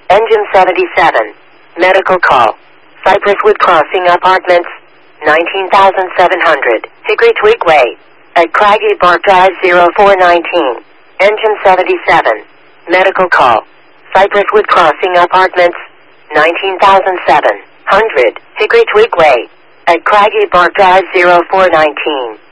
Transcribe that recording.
Engine 77. Medical call. Cypress Wood Crossing Apartments, 19,700, Hickory Twig Way. At Craggy Park Drive 0419. Engine 77. Medical call. Cypress Wood Crossing Apartments, 19,700, Hickory Twig Way. At Craggy Park Drive 0419.